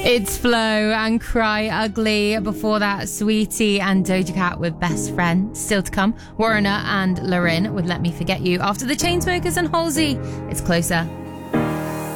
It's Flo and Cry Ugly. Before that, Sweetie and Doja Cat with Best Friend. Still to come, Warrener and Lorin with Let Me Forget You. After the Chainsmokers and Halsey, it's Closer.